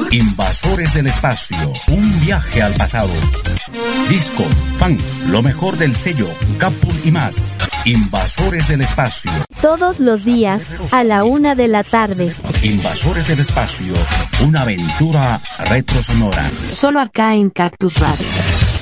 Invasores del espacio, un viaje al pasado. Disco, funk, lo mejor del sello, Capul y más. Invasores del espacio. Todos los días, a la 1 de la tarde. Invasores del espacio, una aventura retrosonora. Solo acá en Cactus Radio.